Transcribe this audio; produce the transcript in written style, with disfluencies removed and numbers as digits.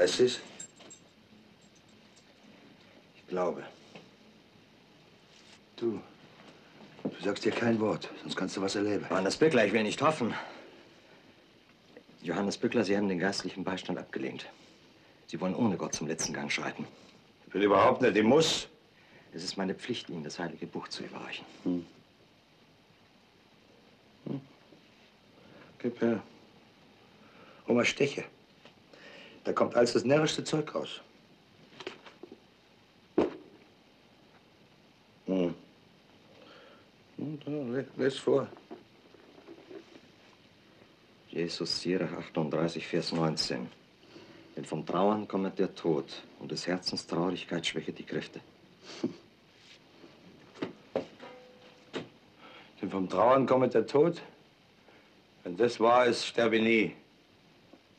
Weißt du es? Ich glaube. Du sagst dir kein Wort, sonst kannst du was erleben. Johannes Bückler, ich will nicht hoffen. Johannes Bückler, Sie haben den geistlichen Beistand abgelehnt. Sie wollen ohne Gott zum letzten Gang schreiten. Ich will überhaupt nicht, ich muss. Es ist meine Pflicht, Ihnen das heilige Buch zu überreichen. Gib her. Oma Steche. Da kommt alles das närrischste Zeug raus. Lies vor. Jesus, Sirach 38, Vers 19. Denn vom Trauern kommt der Tod und des Herzens Traurigkeit schwächt die Kräfte. Denn vom Trauern kommt der Tod. Wenn das wahr ist, sterbe ich nie.